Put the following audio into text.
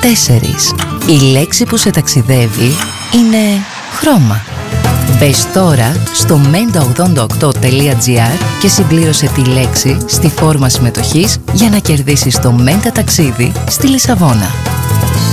4. Η λέξη που σε ταξιδεύει είναι χρώμα. Μπες τώρα στο menta88.gr και συμπλήρωσε τη λέξη στη φόρμα συμμετοχής για να κερδίσεις το Menta ταξίδι στη Λισαβόνα.